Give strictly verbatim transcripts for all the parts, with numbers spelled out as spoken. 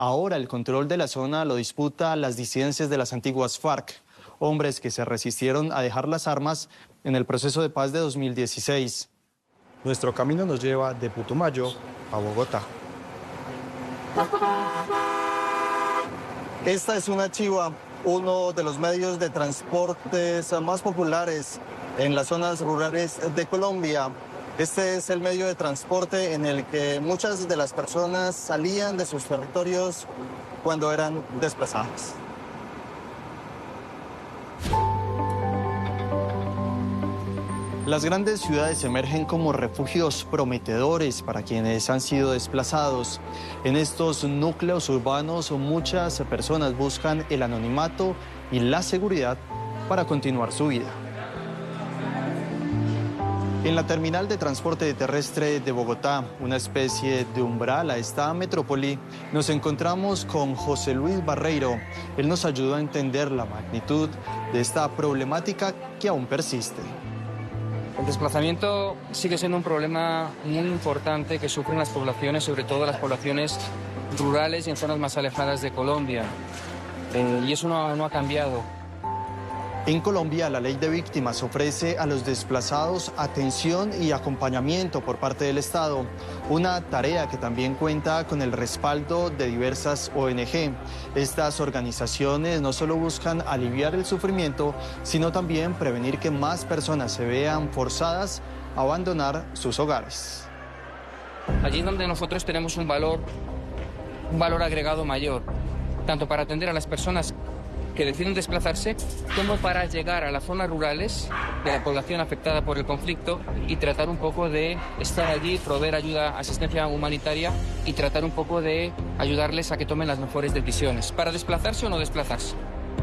Ahora el control de la zona lo disputa las disidencias de las antiguas FARC, hombres que se resistieron a dejar las armas en el proceso de paz de dos mil dieciséis. Nuestro camino nos lleva de Putumayo a Bogotá. Esta es una chiva, uno de los medios de transportes más populares en las zonas rurales de Colombia. Este es el medio de transporte en el que muchas de las personas salían de sus territorios cuando eran desplazadas. Las grandes ciudades emergen como refugios prometedores para quienes han sido desplazados. En estos núcleos urbanos muchas personas buscan el anonimato y la seguridad para continuar su vida. En la terminal de transporte terrestre de Bogotá, una especie de umbral a esta metrópoli, nos encontramos con José Luis Barreiro. Él nos ayudó a entender la magnitud de esta problemática que aún persiste. El desplazamiento sigue siendo un problema muy importante que sufren las poblaciones, sobre todo las poblaciones rurales y en zonas más alejadas de Colombia. Eh, y eso no, no ha cambiado. En Colombia, la ley de víctimas ofrece a los desplazados atención y acompañamiento por parte del Estado, una tarea que también cuenta con el respaldo de diversas O N G. Estas organizaciones no solo buscan aliviar el sufrimiento, sino también prevenir que más personas se vean forzadas a abandonar sus hogares. Allí es donde nosotros tenemos un valor, un valor agregado mayor, tanto para atender a las personas que deciden desplazarse, como para llegar a las zonas rurales de la población afectada por el conflicto y tratar un poco de estar allí, proveer ayuda, asistencia humanitaria y tratar un poco de ayudarles a que tomen las mejores decisiones, para desplazarse o no desplazarse.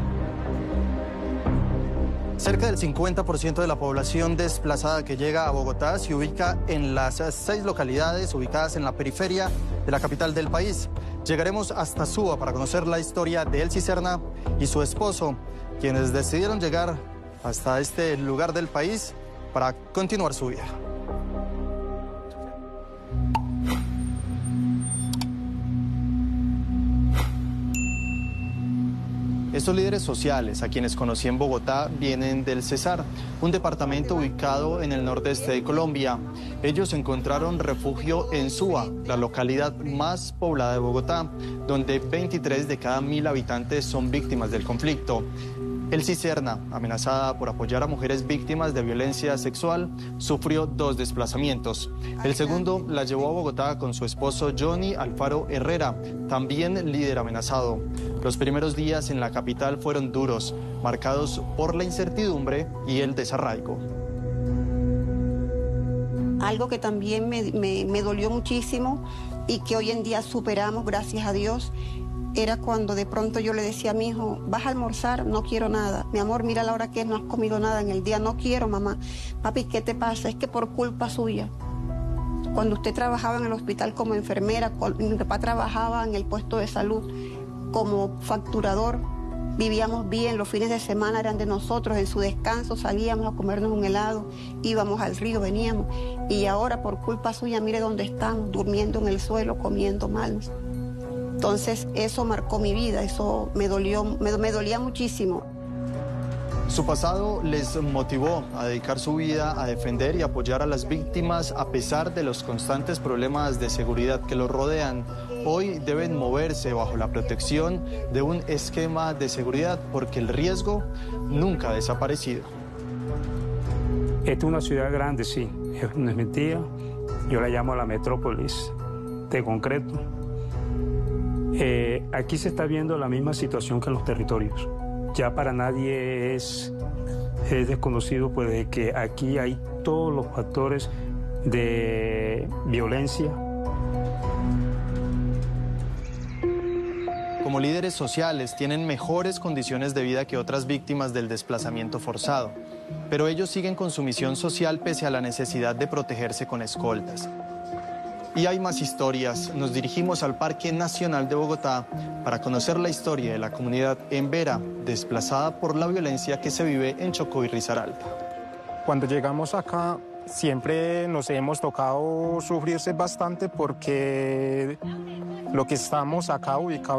Cerca del cincuenta por ciento de la población desplazada que llega a Bogotá se ubica en las seis localidades ubicadas en la periferia de la capital del país. Llegaremos hasta Suba para conocer la historia de Elsie Serna y su esposo, quienes decidieron llegar hasta este lugar del país para continuar su vida. Estos líderes sociales, a quienes conocí en Bogotá, vienen del Cesar, un departamento ubicado en el nordeste de Colombia. Ellos encontraron refugio en Suba, la localidad más poblada de Bogotá, donde veintitrés de cada mil habitantes son víctimas del conflicto. Elsie Serna, amenazada por apoyar a mujeres víctimas de violencia sexual, sufrió dos desplazamientos. El segundo la llevó a Bogotá con su esposo Johnny Alfaro Herrera, también líder amenazado. Los primeros días en la capital fueron duros, marcados por la incertidumbre y el desarraigo. Algo que también me, me, me dolió muchísimo y que hoy en día superamos, gracias a Dios, era cuando de pronto yo le decía a mi hijo, ¿vas a almorzar? No quiero nada. Mi amor, mira la hora que es, no has comido nada en el día. No quiero, mamá. Papi, ¿qué te pasa? Es que por culpa suya. Cuando usted trabajaba en el hospital como enfermera, mi papá trabajaba en el puesto de salud como facturador, vivíamos bien, los fines de semana eran de nosotros, en su descanso salíamos a comernos un helado, íbamos al río, veníamos. Y ahora por culpa suya, mire dónde estamos, durmiendo en el suelo, comiendo mal. Entonces eso marcó mi vida, eso me dolió, me, me dolía muchísimo. Su pasado les motivó a dedicar su vida a defender y apoyar a las víctimas a pesar de los constantes problemas de seguridad que los rodean. Hoy deben moverse bajo la protección de un esquema de seguridad porque el riesgo nunca ha desaparecido. Esta es una ciudad grande, sí, no es mentira. Yo la llamo la metrópolis de concreto. Eh, aquí se está viendo la misma situación que en los territorios. Ya para nadie es, es desconocido pues, de que aquí hay todos los factores de violencia. Como líderes sociales tienen mejores condiciones de vida que otras víctimas del desplazamiento forzado, pero ellos siguen con su misión social pese a la necesidad de protegerse con escoltas. Y hay más historias. Nos dirigimos al Parque Nacional de Bogotá para conocer la historia de la comunidad embera, desplazada por la violencia que se vive en Chocó y Risaralda. Cuando llegamos acá, siempre nos hemos tocado sufrirse bastante porque lo que estamos acá ubicados